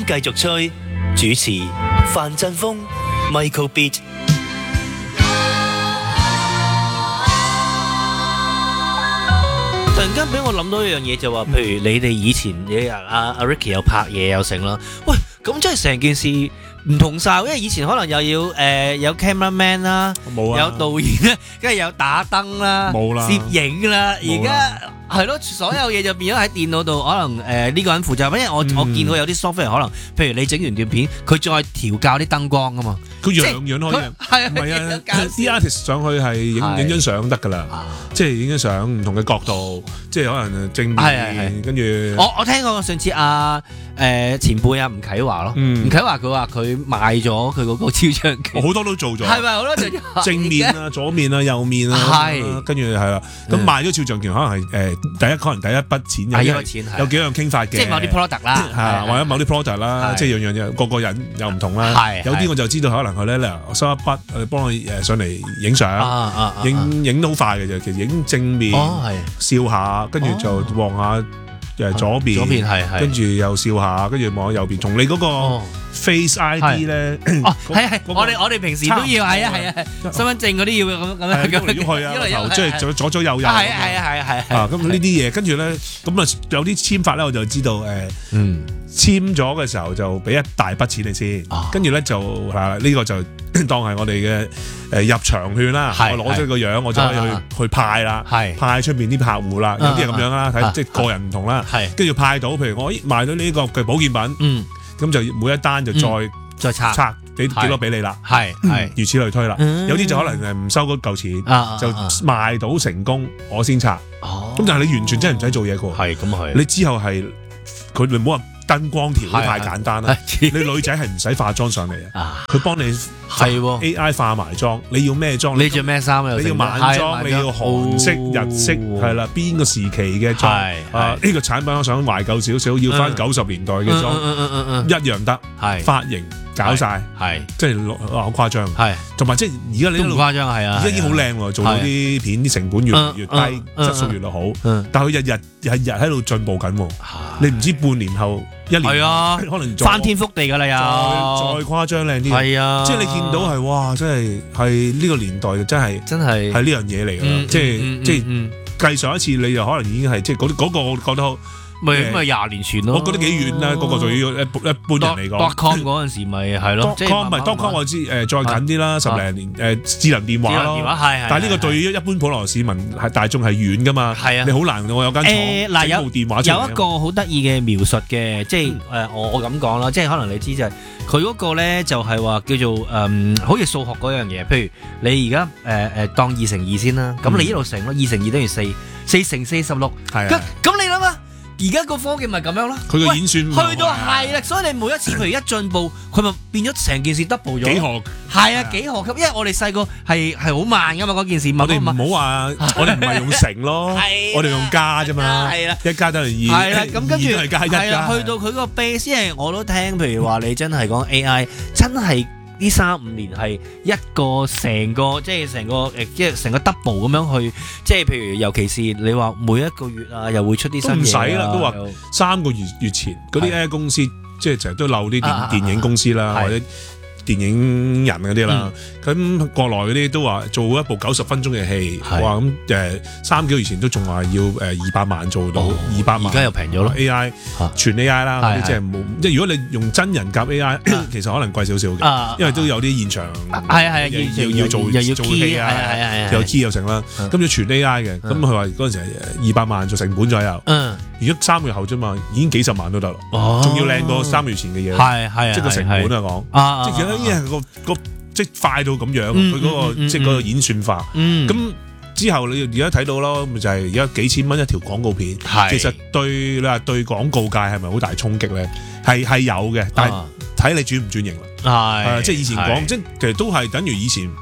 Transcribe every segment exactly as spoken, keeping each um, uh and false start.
繼續吹，主持范振峰、Michael Beat。突然間俾我諗到一樣嘢，就話，譬如你哋以前你阿阿 Ricky 又拍嘢又成啦，喂，咁真係成件事唔同晒，因為以前可能又要誒、呃、有 cameraman 啦， 冇啊， 有導演啦，跟住有打燈啦， 冇啦， 攝影啦，而家係咯，所有嘢就變咗喺電腦度，可能誒呢、呃呢個人負責，因為我、嗯、我見到有啲 software 可能，譬如你整完段片，佢再調校啲燈光啊嘛， 佢樣樣可以， 係啊， 唔係啊，啲 artist 上去係影影張相得㗎啦，即係影張相唔同嘅角度，即係可能正面，跟住我我聽過上次阿誒前輩阿吳啟華咯，吳啟華佢話佢賣咗佢嗰個超長鏡， 好多都做咗， 係咪好多做咗正面啊、左面啊、右面啊，跟住係啦，咁賣咗超長鏡可能係誒第一可能第一筆錢， 第一筆錢有幾樣傾法嘅， 即係某啲 product 啦， 係或者某啲 product 啦，即係樣樣嘢個個人又唔同啦，有啲我就知道可能佢咧咧收一筆，誒幫佢誒上嚟影相，影影得好快嘅啫，其實影正面笑下，跟住就望下。誒左邊，左邊係，跟住又笑下，跟住望下右邊。從你嗰個 Face I D 咧， 哦係係，我哋我哋平時都要係啊係啊，身份證嗰啲要咁咁樣喐嚟喐去啊，頭即係左左左右右。 係啊係啊係啊係啊，咁呢啲嘢，跟住咧，咁啊有啲簽法咧，我就知道誒，嗯，簽咗嘅時候就俾一大筆錢你先，跟住咧就嗱呢個就當係我哋嘅誒入場券啦，我攞咗個樣，我就可以去去派啦，派出邊啲客戶啦，有啲係咁樣啦，睇即係個人唔同啦，跟住派到，譬如我賣到呢個嘅保健品，嗯，咁就每一單就再再拆拆幾幾多俾你啦， 係係， 如此類推啦，有啲就可能誒唔收嗰嚿錢，就賣到成功我先拆，咁但係你完全真係唔使做嘢嘅， 係咁係， 你之後係佢你唔好話。燈光調都太簡單啦，你女仔係唔使化妝上嚟啊，佢幫你係 A I 化埋妝，你要咩妝？ 你着咩衫啊？ 你要晚裝，你要韓式、日式，係啦，邊個時期嘅妝啊？呢個產品我想懷舊少少，要翻九十年代嘅妝，一樣得，髮型搞晒，係即係好誇張，係同埋即係而家你都誇張係啊， 而家已經好靚喎，做到啲片啲成本越嚟越低，質素越嚟好，但係佢日日日日喺度進步緊，你唔知半年後。一年係啊，可能翻天覆地噶啦， 又再誇張靚啲，係啊，即係你見到係哇，真係係呢個年代真係真係係呢樣嘢嚟㗎，即係即係計上一次你就可能已經係即係嗰嗰個我覺得好。 咪咁咪廿年前咯， 我覺得幾遠啦，嗰個就要一一般人嚟講。 dotcom 嗰陣時咪係咯 ，dotcom 咪 dotcom 我知誒再近啲啦，十零年誒智能電話咯。但係呢個對於一般普羅市民係大眾係遠噶嘛。係啊，你好難我有間廠整部電話出嚟。 有一個好得意嘅描述嘅，即係誒我我咁講啦，即係可能你知就係佢嗰個咧就係話叫做誒，好似數學嗰樣嘢。譬如你而家誒誒當二乘二先啦，咁你一路乘咯，二乘二等於四，四乘四十六。係啊，咁你諗下。而家個科技咪咁樣咯， 佢個演算去到係啦，所以你每一次譬如一進步，佢咪變咗成件事 double 咗。 幾何係啊，幾何級，因為我哋細個係係好慢噶嘛嗰件事。 我哋唔好話，我哋唔係用乘咯，我哋用加啫嘛。係啦，一加等於二。 係啦，咁跟住係加一加。 去到佢個 base，因為我都聽，譬如話你真係講 A I，真係。呢三五年係一個成個即係成個誒，即係成個 double 咁樣去，即係譬如尤其是你話每一個月啊，又會出啲新嘢。都唔使啦，都話三個月月前嗰啲 A I 公司，即係成日都漏啲電電影公司啦，或者電影人嗰啲啦。咁國內嗰啲都話做一部九十分鐘嘅戲，哇咁誒三幾個月前都仲話要誒二百萬做到二百萬， 而家又平咗咯 A I 全 A I 啦，即係冇即係如果你用真人夾 A I，其實可能貴少少嘅，因為都有啲現場係係要要做又要做戲啊，又 key 又成啦，咁要全 A I 嘅，咁佢話嗰陣時係二百萬做成本左右，如果三個月後啫嘛，已經幾十萬都得咯，仲要靚過三個月前嘅嘢， 係係即係個成本啊講，即係其實呢係個個。即係快到咁樣，佢嗰個即係嗰個演算法。咁之後你而家睇到咯，咪就係而家幾千蚊一條廣告片。其實對你話對廣告界係咪好大衝擊咧？係係有嘅，但係睇你轉唔轉型啦。係即係以前講，即係其實都係等於以前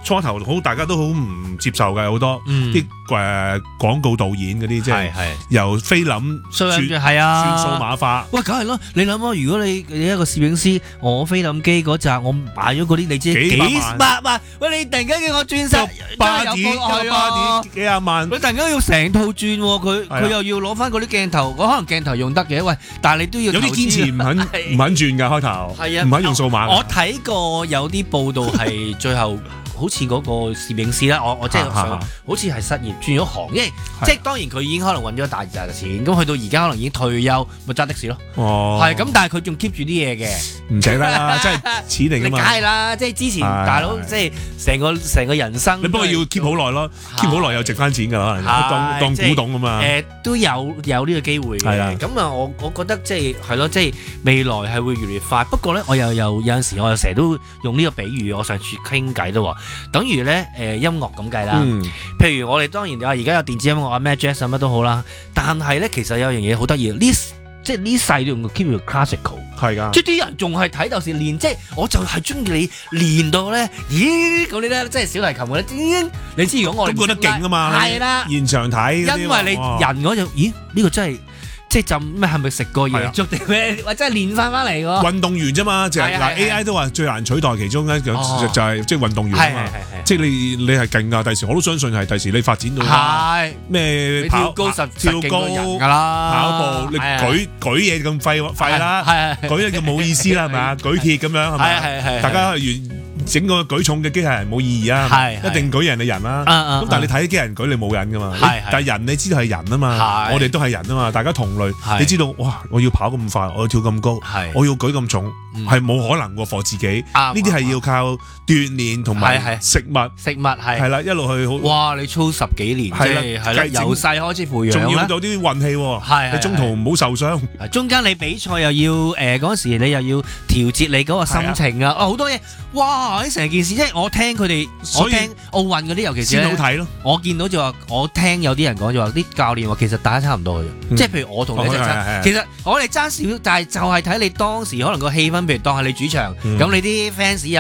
初頭好大家都好唔接受嘅，好多啲誒廣告導演嗰啲，即係由菲林轉係啊， 轉數碼化。 喂，梗係咯，你諗下，如果你你一個攝影師，我菲林機嗰扎我買咗嗰啲，你知幾百萬？喂，你突然間叫我轉晒八點有八點幾廿萬， 你突然間要成套轉，佢佢又要攞翻嗰啲鏡頭，我可能鏡頭用得嘅，喂，但係你都要有啲堅持唔肯唔肯轉㗎開頭，唔肯用數碼。 我睇過有啲報道係最後。好似嗰個攝影師啦，我我即係想，好似係失業轉咗行，因為即係當然佢已經可能揾咗大扎嘅錢，咁去到而家可能已經退休，咪揸的士咯。哦，係咁，但係佢仲 keep 住啲嘢嘅， 唔捨得啦，即係錢嚟㗎嘛。 梗係啦，即係之前大佬即係成個成個人生。 你不過要 keep 好耐咯 ，keep 好耐又值翻錢㗎可能，當當古董㗎嘛。 誒都有有呢個機會嘅，咁啊我我覺得即係係咯，即係未來係會越嚟越快。不過咧，我又有有陣時我又成日都用呢個比喻，我上次傾偈都話。等於咧誒、呃、音樂咁計啦，嗯、譬如我哋當然啊，而家有電子音樂啊，咩 jazz 啊乜都好啦。但係咧，其實有樣嘢好得意，呢即係呢世都用 keep 住 classical， 係㗎。即係啲人仲係睇到時練，即係我就係中意你練到咧，咦嗰啲咧，即係小提琴嗰啲，你知如果我都覺得勁啊嘛，係啦，現場睇， 因為你人嗰種，咦呢、呢個真係。即係就咩係咪食過嘢粥定咩？或者係練翻翻嚟喎？運動員啫嘛，就係嗱 A I 都話最難取代其中一就就係即係運動員啊嘛。即係你你係勁㗎，第時我都相信係第時你發展到咩跳高十跳高㗎啦， 跑步你舉舉嘢咁廢廢啦，舉嘢就冇意思啦係咪啊？舉鐵咁樣係咪？大家完整個舉重嘅機械人冇意義啊，一定舉人嘅人啦。咁但係你睇機械人舉你冇癮㗎嘛？但係人你知道係人啊嘛，我哋都係人啊嘛，大家同類。你知道哇！我要跑咁快，我要跳咁高，我要舉咁重，係冇可能喎，for自己。呢啲係要靠鍛鍊同埋食物，食物係係啦，一路去好。哇！你操十幾年，係啦，係啦，由細開始培養，仲要有啲運氣喎。係你中途唔好受傷。中間你比賽又要誒嗰時，你又要調節你嗰個心情啊！哦，好多嘢。哇！成件事即係我聽佢哋，我聽奧運嗰啲，尤其是先好睇咯。我見到就話，我聽有啲人講就話，啲教練話其實大家差唔多嘅，即係譬如我同。其實我哋爭少，但係就係睇你當時可能個氣氛，譬如當係你主場，咁、嗯、你啲 fans 又